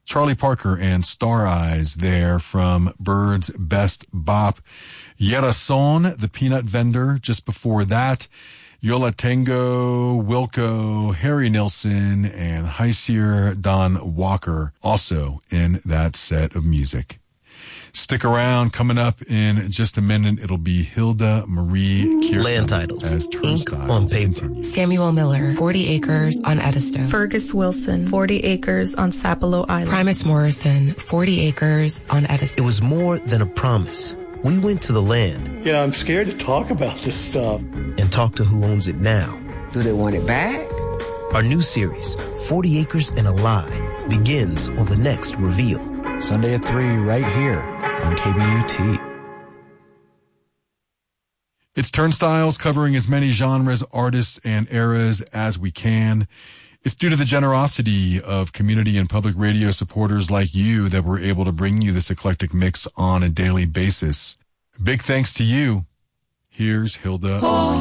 Charlie Parker and Star Eyes there from Bird's Best Bop. Yerasón, the Peanut Vendor, just before that. Yo La Tengo, Wilco, Harry Nilsson, and Heisier Don Walker also in that set of music. Stick around. Coming up in just a minute, it'll be Hilda Marie Kierson. Land titles. As Ink on paper. continues. Samuel Miller, 40 Acres on Edisto. Fergus Wilson, 40 Acres on Sapelo Island. Primus Morrison, 40 Acres on Edisto. It was more than a promise. We went to the land. Yeah, I'm scared to talk about this stuff. And talked to who owns it now. Do they want it back? Our new series, 40 Acres and a Lie, begins on the next reveal. Sunday at 3 right here on KBUT. It's Turnstiles, covering as many genres, artists, and eras as we can. It's due to the generosity of community and public radio supporters like you that we're able to bring you this eclectic mix on a daily basis. Big thanks to you. Here's Hilda.